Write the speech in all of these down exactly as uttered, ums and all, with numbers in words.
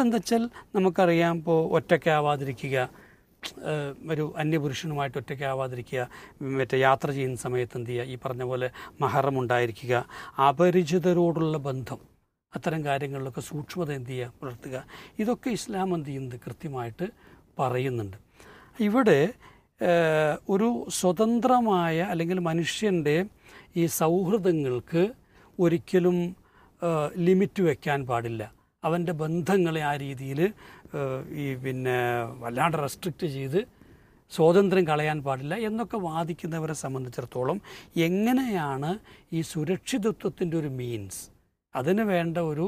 എന്താ വെച്ചാൽ നമുക്കറിയാം, ഇപ്പോൾ ഒറ്റയ്ക്കാവാതിരിക്കുക, ഒരു അന്യപുരുഷനുമായിട്ട് ഒറ്റയ്ക്കാവാതിരിക്കുക, മറ്റേ യാത്ര ചെയ്യുന്ന സമയത്ത് എന്ത് ചെയ്യുക, ഈ പറഞ്ഞ പോലെ മഹറം ഉണ്ടായിരിക്കുക, അപരിചിതരോടുള്ള ബന്ധം, അത്തരം കാര്യങ്ങളിലൊക്കെ സൂക്ഷ്മത എന്ത് ചെയ്യുക, പുലർത്തുക. ഇതൊക്കെ ഇസ്ലാം എന്ത് ചെയ്യുന്നത് കൃത്യമായിട്ട് പറയുന്നുണ്ട്. ഇവിടെ ഒരു സ്വതന്ത്രമായ അല്ലെങ്കിൽ മനുഷ്യൻ്റെ ഈ സൗഹൃദങ്ങൾക്ക് ഒരിക്കലും ലിമിറ്റ് വയ്ക്കാൻ പാടില്ല. അവൻ്റെ ബന്ധങ്ങളെ ആ രീതിയിൽ ഈ പിന്നെ വല്ലാണ്ട് റെസ്ട്രിക്റ്റ് ചെയ്ത് സ്വാതന്ത്ര്യം കളയാൻ പാടില്ല എന്നൊക്കെ വാദിക്കുന്നവരെ സംബന്ധിച്ചിടത്തോളം എങ്ങനെയാണ് ഈ സുരക്ഷിതത്വത്തിൻ്റെ ഒരു മീൻസ്, അതിന് വേണ്ട ഒരു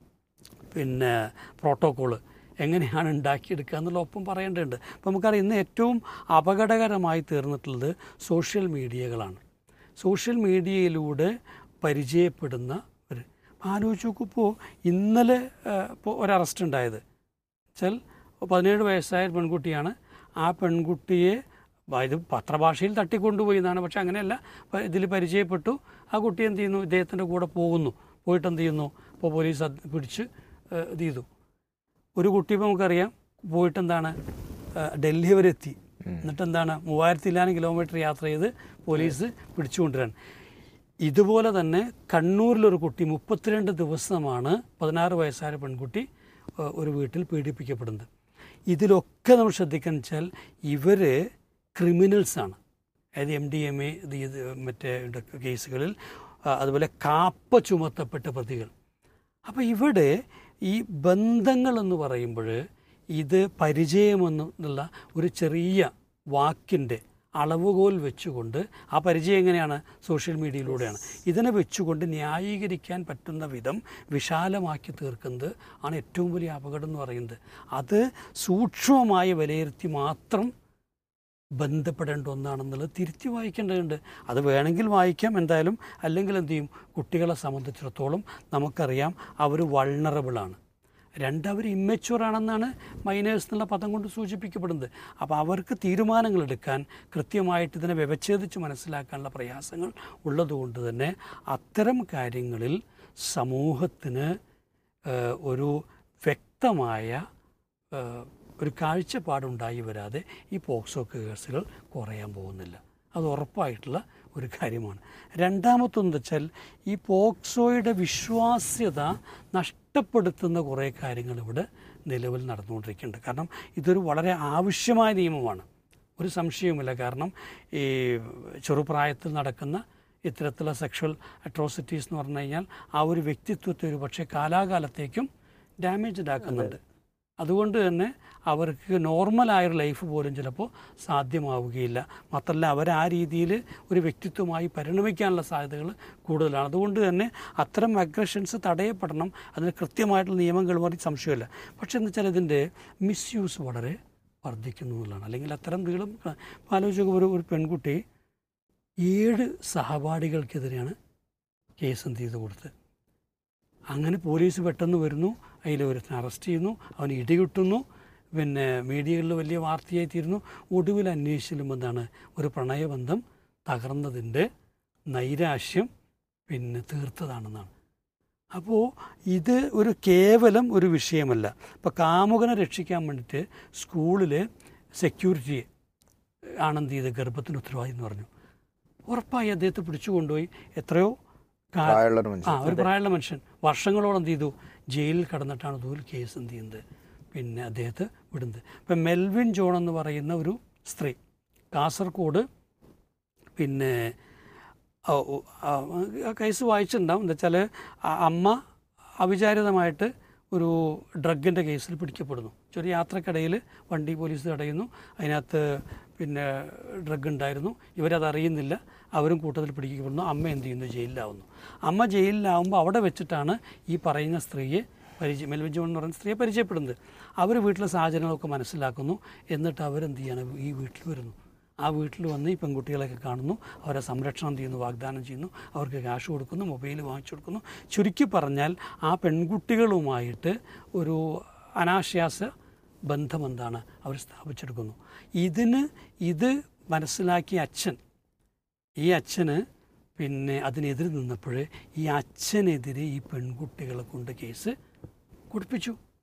പിന്നെ പ്രോട്ടോക്കോള് എങ്ങനെയാണ് ഉണ്ടാക്കിയെടുക്കുക എന്നുള്ള ഒപ്പം പറയേണ്ടതുണ്ട്. അപ്പോൾ നമുക്കറിയാം, ഇന്ന് ഏറ്റവും അപകടകരമായി തീർന്നിട്ടുള്ളത് സോഷ്യൽ മീഡിയകളാണ്. സോഷ്യൽ മീഡിയയിലൂടെ പരിചയപ്പെടുന്ന ഒരു ആലോചിച്ച് നോക്കൂ. ഇപ്പോൾ ഇന്നലെ ഇപ്പോൾ ഒരു അറസ്റ്റ് ഉണ്ടായത് വെച്ചാൽ പതിനേഴ് വയസ്സായ പെൺകുട്ടിയാണ്. ആ പെൺകുട്ടിയെ ഇത് പത്രഭാഷയിൽ തട്ടിക്കൊണ്ടുപോയി എന്നാണ്, പക്ഷെ അങ്ങനെയല്ല, ഇതിൽ പരിചയപ്പെട്ടു. ആ കുട്ടി എന്ത് ചെയ്യുന്നു, ഇദ്ദേഹത്തിൻ്റെ കൂടെ പോകുന്നു. പോയിട്ട് എന്ത് ചെയ്യുന്നു, ഇപ്പോൾ പോലീസ് പിടിച്ച് ഇത് ചെയ്തു. ഒരു കുട്ടി ഇപ്പോൾ നമുക്കറിയാം പോയിട്ട് എന്താണ് ഡൽഹി വരെ എത്തി. എന്നിട്ട് എന്താണ് മൂവായിരത്തി ഇല്ലാനും കിലോമീറ്റർ യാത്ര ചെയ്ത് പോലീസ് പിടിച്ചുകൊണ്ടുവരാൻ. ഇതുപോലെ തന്നെ കണ്ണൂരിലൊരു കുട്ടി മുപ്പത്തിരണ്ട് ദിവസമാണ് പതിനാറ് വയസ്സായ പെൺകുട്ടി ഒരു വീട്ടിൽ പീഡിപ്പിക്കപ്പെടുന്നത്. ഇതിലൊക്കെ നമ്മൾ ശ്രദ്ധിക്കാൻ വെച്ചാൽ ഇവർ ക്രിമിനൽസാണ്. അതായത് എം ഡി എം എ ഇത് മറ്റേ കേസുകളിൽ, അതുപോലെ കാപ്പ ചുമത്തപ്പെട്ട പ്രതികൾ. അപ്പോൾ ഇവിടെ ഈ ബന്ധങ്ങളെന്ന് പറയുമ്പോൾ ഇത് പരിചയമെന്നുള്ള ഒരു ചെറിയ വാക്കിൻ്റെ അളവുകോൽ വെച്ചുകൊണ്ട്, ആ പരിചയം എങ്ങനെയാണ്, സോഷ്യൽ മീഡിയയിലൂടെയാണ്, ഇതിനെ വെച്ചുകൊണ്ട് ന്യായീകരിക്കാൻ പറ്റുന്ന വിധം വിശാലമാക്കി തീർക്കുന്നത് ആണ് ഏറ്റവും വലിയ അപകടം എന്ന് പറയുന്നത്. അത് സൂക്ഷ്മമായി വിലയിരുത്തി മാത്രം ബന്ധപ്പെടേണ്ട ഒന്നാണെന്നുള്ളത് തിരുത്തി വായിക്കേണ്ടതുണ്ട്. അത് വേണമെങ്കിൽ വായിക്കാം എന്തായാലും, അല്ലെങ്കിൽ എന്ത് ചെയ്യും, കുട്ടികളെ സംബന്ധിച്ചിടത്തോളം നമുക്കറിയാം അവർ വൾണറബിളാണ്. രണ്ടവർ ഇമ്മച്യൂറാണെന്നാണ് മൈനേഴ്സ് എന്നുള്ള പദം കൊണ്ട് സൂചിപ്പിക്കപ്പെടുന്നത്. അപ്പോൾ അവർക്ക് തീരുമാനങ്ങൾ എടുക്കാൻ, കൃത്യമായിട്ട് ഇതിനെ വ്യവച്ഛേദിച്ച് മനസ്സിലാക്കാനുള്ള പ്രയാസങ്ങൾ ഉള്ളതുകൊണ്ട് തന്നെ അത്തരം കാര്യങ്ങളിൽ സമൂഹത്തിന് ഒരു വ്യക്തമായ ഒരു കാഴ്ചപ്പാടുണ്ടായി വരാതെ ഈ പോക്സോ കേസുകൾ കുറയാൻ പോകുന്നില്ല. അത് ഉറപ്പായിട്ടുള്ള ഒരു കാര്യമാണ്. രണ്ടാമത്തെന്ന് വെച്ചാൽ ഈ പോക്സോയുടെ വിശ്വാസ്യത നഷ്ടപ്പെടുത്തുന്ന കുറേ കാര്യങ്ങൾ ഇവിടെ നിലവിൽ നടന്നുകൊണ്ടിരിക്കുന്നുണ്ട്. കാരണം ഇതൊരു വളരെ ആവശ്യമായ നിയമമാണ്, ഒരു സംശയവുമില്ല. കാരണം ഈ ചെറുപ്രായത്തിൽ നടക്കുന്ന ഇത്തരത്തിലുള്ള സെക്ഷൽ അട്രോസിറ്റീസ് എന്ന് പറഞ്ഞു കഴിഞ്ഞാൽ ആ ഒരു വ്യക്തിത്വത്തെ ഒരു പക്ഷേ കാലാകാലത്തേക്കും ഡാമേജ്ഡ് ആക്കുന്നുണ്ട്. അതുകൊണ്ട് തന്നെ അവർക്ക് നോർമലായൊരു ലൈഫ് പോലും ചിലപ്പോൾ സാധ്യമാവുകയില്ല. മാത്രമല്ല അവർ ആ രീതിയിൽ ഒരു വ്യക്തിത്വമായി പരിണമിക്കാനുള്ള സാധ്യതകൾ കൂടുതലാണ്. അതുകൊണ്ട് തന്നെ അത്തരം അഗ്രഷൻസ് തടയപ്പെടണം. അതിന് കൃത്യമായിട്ടുള്ള നിയമങ്ങൾ പറഞ്ഞ് സംശയമില്ല. പക്ഷേ എന്ന് വെച്ചാൽ ഇതിൻ്റെ മിസ്യൂസ് വളരെ വർദ്ധിക്കുന്നു എന്നുള്ളതാണ്. അല്ലെങ്കിൽ അത്തരം നീളം ആലോചിക്കുക, ഒരു ഒരു പെൺകുട്ടി ഏഴ് സഹപാഠികൾക്കെതിരെയാണ് കേസ് എന്ത് ചെയ്ത് കൊടുത്തത്. അങ്ങനെ പോലീസ് പെട്ടെന്ന് വരുന്നു, അതിൽ ഒരുത്തനെ അറസ്റ്റ് ചെയ്യുന്നു, അവന് ഇടികിട്ടുന്നു, പിന്നെ മീഡിയകളിൽ വലിയ വാർത്തയായി തീരുന്നു. ഒടുവിൽ അന്വേഷിച്ചാലും എന്താണ്, ഒരു പ്രണയബന്ധം തകർന്നതിൻ്റെ നൈരാശ്യം പിന്നെ തീർത്തതാണെന്നാണ്. അപ്പോൾ ഇത് ഒരു കേവലം ഒരു വിഷയമല്ല. ഇപ്പോൾ കാമുകനെ രക്ഷിക്കാൻ വേണ്ടിയിട്ട് സ്കൂളിൽ സെക്യൂരിറ്റി ആണെന്ത് ചെയ്ത് ഗർഭത്തിന് ഉത്തരവാദി എന്ന് പറഞ്ഞു. ഉറപ്പായി അദ്ദേഹത്തെ പിടിച്ചു കൊണ്ടുപോയി. എത്രയോ ആ ഒരു പ്രായമുള്ള മനുഷ്യൻ വർഷങ്ങളോളം എന്ത് ചെയ്തു, ജയിലിൽ കടന്നിട്ടാണ് ഇതുപോലെ കേസ് എന്ത് ചെയ്യുന്നത്, പിന്നെ അദ്ദേഹത്തെ വിടുന്നത്. ഇപ്പം മെൽവിൻ ജോൺ എന്ന് പറയുന്ന ഒരു സ്ത്രീ കാസർഗോഡ്, പിന്നെ കേസ് വായിച്ചിട്ടുണ്ടാവും. എന്താ വെച്ചാൽ അമ്മ അവിചാരിതമായിട്ട് ഒരു ഡ്രഗിൻ്റെ കേസിൽ പിടിക്കപ്പെടുന്നു. ചെറിയ യാത്രക്കിടയിൽ വണ്ടി പോലീസ് തടയുന്നു, അതിനകത്ത് പിന്നെ ഡ്രഗ് ഉണ്ടായിരുന്നു, ഇവരതറിയുന്നില്ല, അവരും കൂട്ടത്തിൽ പിടിക്കപ്പെടുന്നു. അമ്മ എന്ത് ചെയ്യുന്നു, ജയിലിലാവുന്നു. അമ്മ ജയിലിലാവുമ്പോൾ അവിടെ വെച്ചിട്ടാണ് ഈ പറയുന്ന സ്ത്രീയെ പരിചയം, മെൽവിൻ ജോൺ എന്ന് പറയുന്ന സ്ത്രീയെ പരിചയപ്പെടുന്നത്. അവർ വീട്ടിലെ സാഹചര്യങ്ങളൊക്കെ മനസ്സിലാക്കുന്നു. എന്നിട്ട് അവരെന്ത് ചെയ്യണം, ഈ വീട്ടിൽ വരുന്നു. ആ വീട്ടിൽ വന്ന് ഈ പെൺകുട്ടികളെയൊക്കെ കാണുന്നു, അവരെ സംരക്ഷണം ചെയ്യുന്നു, വാഗ്ദാനം ചെയ്യുന്നു, അവർക്ക് ക്യാഷ് കൊടുക്കുന്നു, മൊബൈൽ വാങ്ങിച്ചു കൊടുക്കുന്നു. ചുരുക്കി പറഞ്ഞാൽ ആ പെൺകുട്ടികളുമായിട്ട് ഒരു അനാശ്വാസ ബന്ധം എന്താണ് അവർ സ്ഥാപിച്ചെടുക്കുന്നു. ഇതിന് ഇത് മനസ്സിലാക്കിയ അച്ഛൻ, ഈ അച്ഛന് പിന്നെ അതിനെതിരെ നിന്നപ്പോൾ ഈ അച്ഛനെതിരെ ഈ പെൺകുട്ടികളെ കൊണ്ട് കേസ് കൊടുപ്പിച്ചു.